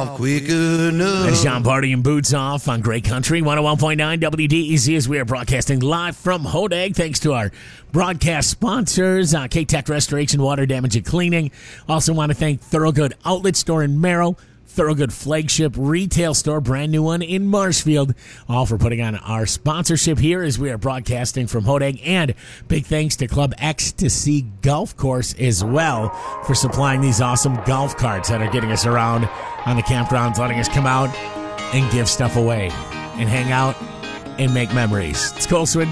off quick enough. That's John Party and Boots Off on Great Country 101.9 WDEZ as we are broadcasting live from Hodag. Thanks to our broadcast sponsors, K-Tech Restoration, Water Damage and Cleaning. Also want to thank Thorogood Outlet Store in Merrill, Thorogood Flagship Retail Store, brand new one in Marshfield, all for putting on our sponsorship here as we are broadcasting from Hodag. And big thanks to Club Ecstasy Golf Course as well for supplying these awesome golf carts that are getting us around on the campgrounds, letting us come out and give stuff away and hang out and make memories. It's Cole Swindell.